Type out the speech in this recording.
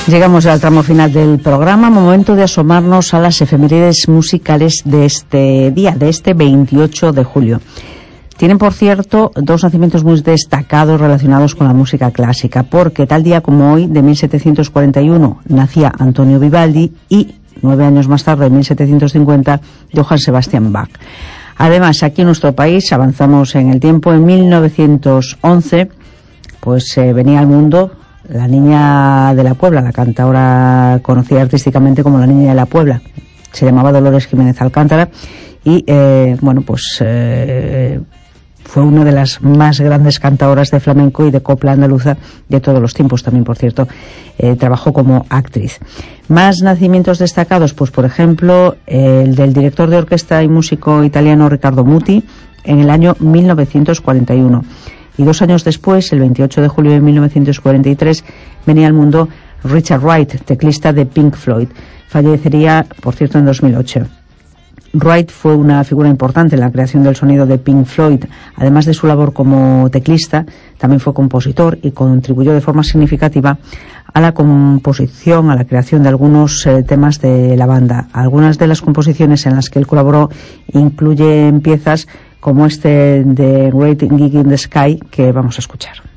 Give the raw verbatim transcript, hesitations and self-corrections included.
Llegamos al tramo final del programa, momento de asomarnos a las efemérides musicales de este día, de este veintiocho de julio. Tienen, por cierto, dos nacimientos muy destacados relacionados con la música clásica, porque tal día como hoy, de mil setecientos cuarenta y uno, nacía Antonio Vivaldi y, nueve años más tarde, en mil setecientos cincuenta, Johann Sebastian Bach. Además, aquí en nuestro país, avanzamos en el tiempo, en mil novecientos once, pues eh, venía al mundo la Niña de la Puebla, la cantadora conocida artísticamente como la Niña de la Puebla. Se llamaba Dolores Jiménez Alcántara y, eh, bueno, pues eh, fue una de las más grandes cantadoras de flamenco y de copla andaluza de todos los tiempos. También, por cierto, eh, trabajó como actriz. Más nacimientos destacados, pues por ejemplo, eh, el del director de orquesta y músico italiano Riccardo Muti en el año mil novecientos cuarenta y uno. Y dos años después, el veintiocho de julio de mil novecientos cuarenta y tres, venía al mundo Richard Wright, teclista de Pink Floyd. Fallecería, por cierto, en dos mil ocho. Wright fue una figura importante en la creación del sonido de Pink Floyd. Además de su labor como teclista, también fue compositor y contribuyó de forma significativa a la composición, a la creación de algunos eh, temas de la banda. Algunas de las composiciones en las que él colaboró incluyen piezas como este de Great Gig in the Sky, que vamos a escuchar.